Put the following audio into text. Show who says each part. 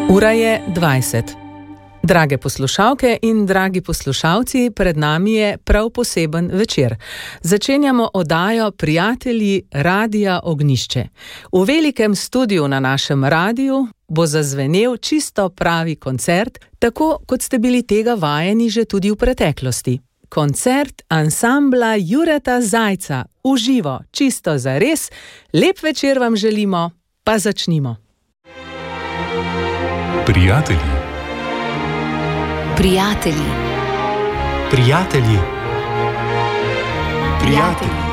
Speaker 1: Ura je 20. Drage poslušalke in dragi poslušalci, pred nami je prav poseben večer. Začenjamo oddajo Prijatelji Radia Ognjišče. V velikem studiu na našem radiju bo zazvenel čisto pravi koncert, tako kot ste bili tega vajeni že tudi v preteklosti. Koncert ansambla Jureta Zajca, v živo, čisto zares. Lep večer vam želimo, pa začnimo.
Speaker 2: Prijatelji.
Speaker 3: Prijatelji.
Speaker 2: Prijatelji. Prijatelji.